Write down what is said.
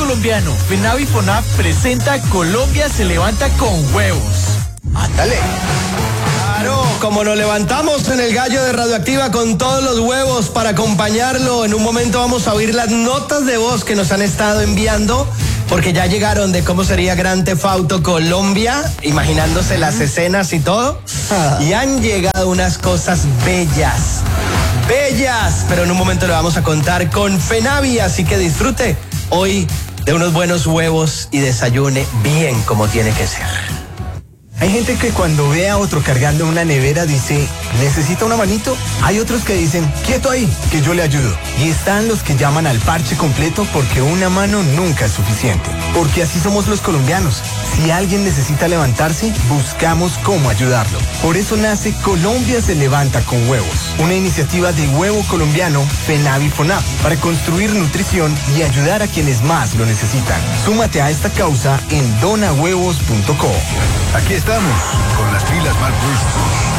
colombiano, FENAVI FONAP presenta Colombia se levanta con huevos. ¡Ándale! Claro, como nos levantamos en el gallo de Radioactiva con todos los huevos para acompañarlo, en un momento vamos a oír las notas de voz que nos han estado enviando, porque ya llegaron de cómo sería Grand Theft Auto Colombia, imaginándose las escenas y todo, y han llegado unas cosas bellas, pero en un momento le vamos a contar con FENAVI, así que disfrute hoy de unos buenos huevos y desayune bien como tiene que ser. Hay gente que cuando ve a otro cargando una nevera dice, ¿necesita una manito? Hay otros que dicen, quieto ahí, que yo le ayudo. Y están los que llaman al parche completo porque una mano nunca es suficiente. Porque así somos los colombianos. Si alguien necesita levantarse, buscamos cómo ayudarlo. Por eso nace Colombia se levanta con huevos. Una iniciativa de huevo colombiano, FENAVI FONAP, para construir nutrición y ayudar a quienes más lo necesitan. Súmate a esta causa en donahuevos.co. Aquí estamos, con las pilas mal puestas.